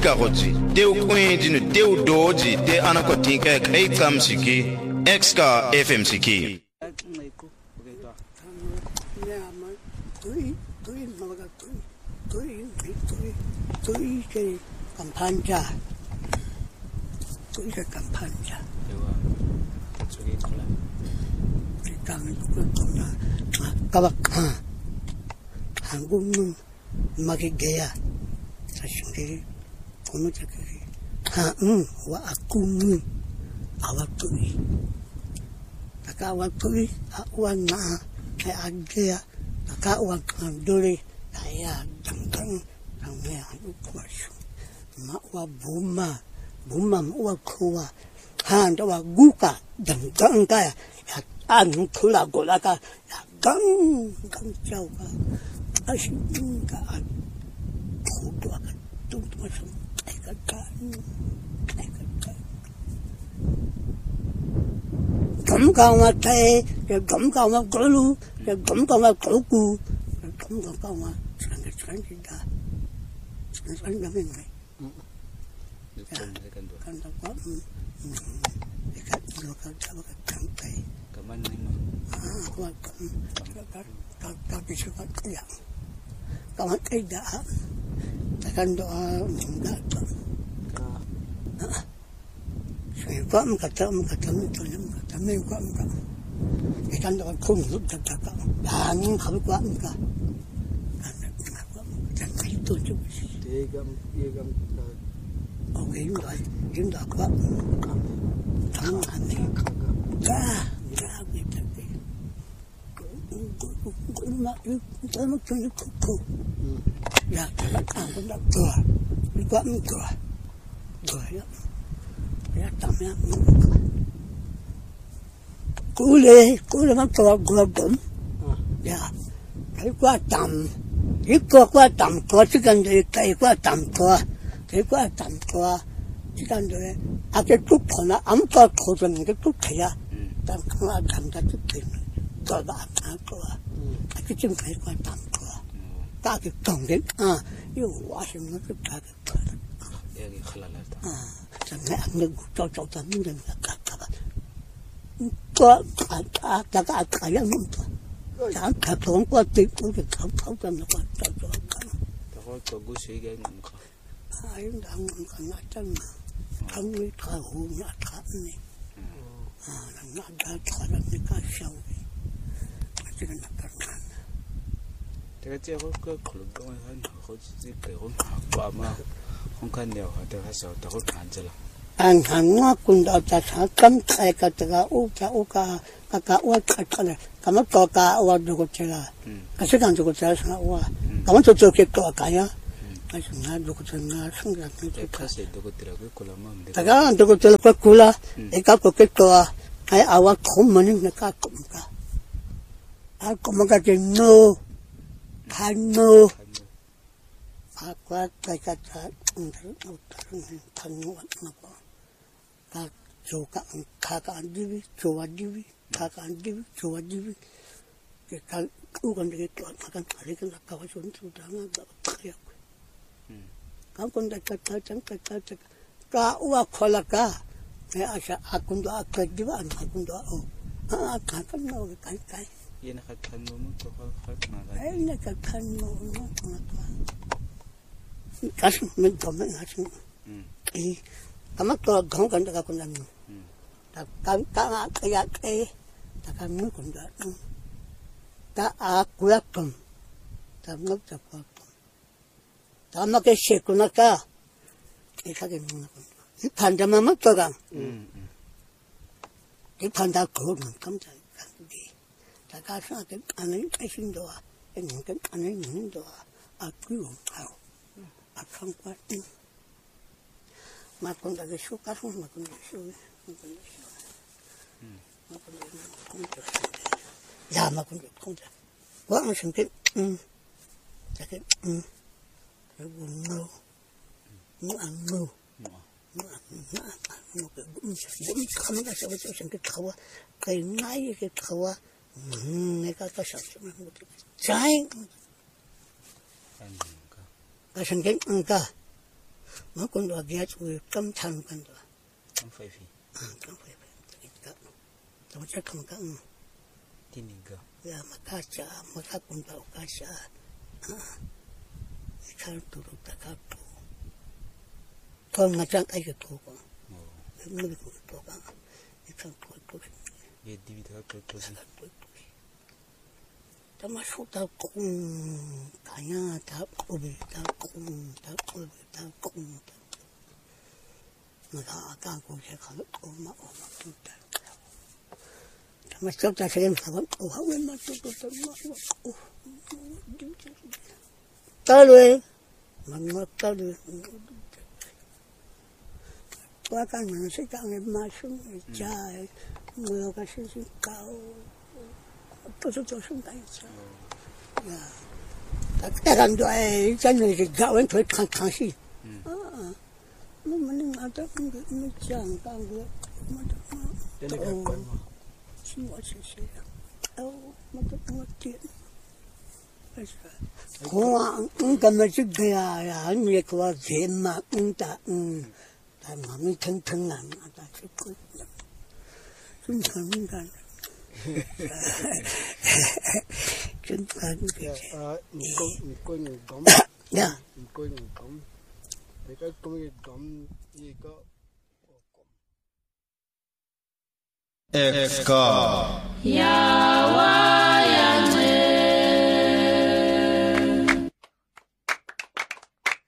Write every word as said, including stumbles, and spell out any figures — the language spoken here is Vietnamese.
karoji teu kwenji no teu doji te anakotinka kai kamsiki exka F M siki tôi cái cầm pan trà tôi cái cầm pan trà cái cầm cái cầm là các bạn 한국 음악에 개야 사실 보면 저기 하응 와 아꿈 아와뚜이 아까 와뚜이 아와나 에 아게야 아까 와 돌이 나야 당당 당내 아주 고마쇼 마와 부마 부마 와 코와 한다 와 구가 당당가야 야 안 콜라고 라가 야 깡깡짜오가 아신가 고도가 뚱뚱해서 애가 간 애가 간 검강화태 검강화 걸루 검강화 걸고 검강화 산게 산긴다 산긴다면 간다 과 내가 이거가 잡아가 장대 가만 아 그거 다 다 비슷한 거야 kawan tidak takkan doa enggak saya kok kata kata itu kata mereka enggak ikan doa kung lu tak tak yang kalau kok enggak kan itu juga tiga tiga oke ini ini tak kok tangan ni dah dah gitu mak itu mak tu kuku ya kan pun tak tua buat tua tua ya ya tamnya kule kule mak tua gua gom ya kai gua tam ikut gua tam tua cikan dari kai gua tam tua kai gua tam tua cikan dari ada tu pona am tua tua ni tu kaya dan kena dan tak tu tua dah tua cái chân phải quan tâm của ta cái tổng đến à yêu quá xem nó cái ta cái à chẳng lẽ ăn được cho cho ta muốn được cả cả có cả cả cả cả cả những món chẳng cả không có tiền cũng được không không cho nó có cho cho cả ta có có bút sĩ cái ngầm không ai cũng đang còn nói chân mà không biết thở hù nhạt thở này à nó đã thở được những cái sâu cái cái nó cần thế cái có cái khủng long hơn họ chỉ cái con quả mà không cần nhiều họ đều phải sợ ta có cản chứ là anh hàng ngõ cũng đã trả trả cấm thay cái cái u cái u cái cái cái u cái cái này cái mà to cái u được cái chứ là cái sự kiện được cái chứ là u cái mà cho cho cái to cái nhá cái sự kiện được cái là sinh ra cái cái sự được cái là cái cula mà cái cái được cái là cái cula cái cái cái to cái u không mình cái cái cũng cái à cũng cái cái no Kanu, aku ada kata untuk untuk kanu apa? Kak juga kakak divi, coba divi, kakak divi, coba divi. Kita bukan begitu, akan kali kan kawan sudah nggak kaya. Kamu kan dah kata cakap kata, kau aku laka, saya asa aku dah aku divi, aku dah oh, ah kakak nak kai kai. Ia nak kan mau tu kau kau nak. Eh nak kan mau nak nak. Kasih minta mana kasih. Eh, kamu tu kau kan tak kau nak. Tak kau tak kaya eh, tak kamu kau tak. Tak aku yakin. Tak nak tak kau. Tak nak kesek kau nak kah? Eh kau nak. Ini pandai mama tu kan. Ini pandai kau nak kamu tak. Taka sa cái anh ấy cái sinh đồ cái những cái anh ấy những đồ à quý ông thảo à không quá tin mà còn là cái số cá không mà còn là số mà còn là số mà còn là không được dạ mà còn được không được quá mà sinh cái ừ cái cái ừ cái buồn ngô ngô ăn ngô ngô ăn ngô ăn ngô cái bún bún không có sao sao sinh cái thau cái ngay cái thau này cái cái sản xuất nó trái cái sản xuất cái mà con đồ ghé chui cắm thằng con đồ cắm phơi phi à cắm phơi phơi cái tôi chắc không có tin mình cơ ya mà cá chả mà cá con đồ cá chả cá tủ ta cá tủ con mà chẳng ai cái tủ con mới có tủ con cái thằng tủ tủ ये दिवी था तो तो tama suta kung kanya ta ubi ta kung ta ubi ta kung naka ko siya ka o ma o ma tuta tama suta siya ka o hawe ma tuta ma o talwe man talwe qua kan man se ka nge ma sung ja mo ka se si ka tôi tôi tôi không thấy sao, à, cái làm đôi chân này thì gạo anh phải thằng thằng gì, à, nhưng mà nhưng mà tôi không được mới chẳng càng được, mà tôi tôi xin lỗi xin lỗi, đâu mà tôi không có tiền, hoa cũng cầm cái chiếc bè à, anh nghe qua tiền mà cũng ta, ta mà mình thân thân làm, ta chỉ có, chúng ta mình làm. Chúng ta mình coi mình coi người đóng, mình coi người đóng, thì cái coi người đóng gì có X K. Yeah.